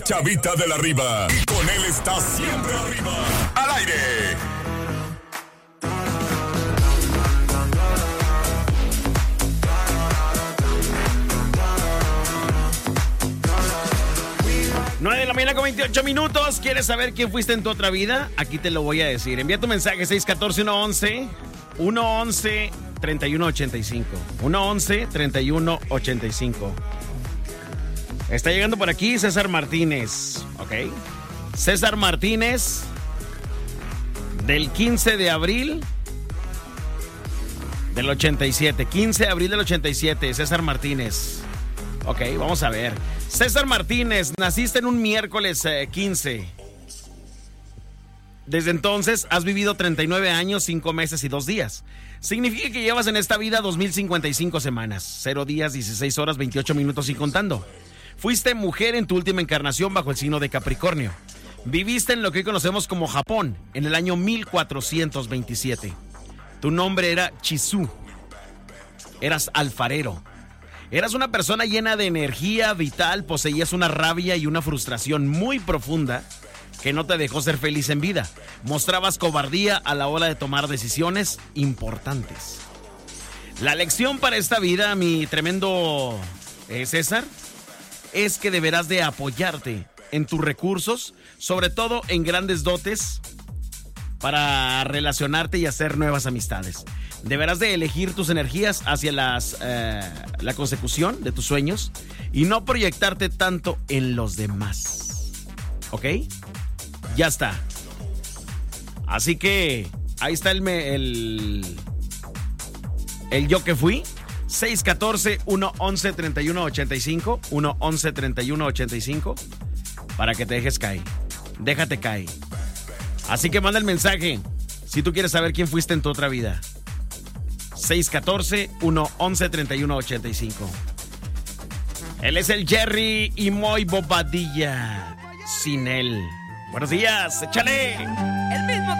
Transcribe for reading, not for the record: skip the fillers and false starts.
Chavita de la Riva. Y con él está siempre arriba. Al aire. Nueve de la mañana con 28 minutos. ¿Quieres saber quién fuiste en tu otra vida? Aquí te lo voy a decir. Envía tu mensaje 614-111-111-3185. 111-3185. Está llegando por aquí César Martínez. ¿Ok? César Martínez. Del 15 de abril del 87. 15 de abril del 87. César Martínez. Ok, vamos a ver. César Martínez, naciste en un miércoles 15. Desde entonces has vivido 39 años, 5 meses y 2 días. Significa que llevas en esta vida 2055 semanas, 0 días, 16 horas, 28 minutos y contando. Fuiste mujer en tu última encarnación bajo el signo de Capricornio. Viviste en lo que hoy conocemos como Japón en el año 1427. Tu nombre era Chizu. Eras alfarero. Eras una persona llena de energía vital, poseías una rabia y una frustración muy profunda que no te dejó ser feliz en vida. Mostrabas cobardía a la hora de tomar decisiones importantes. La lección para esta vida, mi tremendo César, es que deberás de apoyarte en tus recursos, sobre todo en grandes dotes, para relacionarte y hacer nuevas amistades. Deberás de elegir tus energías hacia la consecución de tus sueños y no proyectarte tanto en los demás. ¿Ok? Ya está. Así que ahí está el yo que fui. 614-111-3185. 111-3185. Para que te dejes caer. Déjate caer. Así que manda el mensaje si tú quieres saber quién fuiste en tu otra vida. 614-111-3185. Él es el Jerry y muy Bobadilla. Sin él. Buenos días, échale. El mismo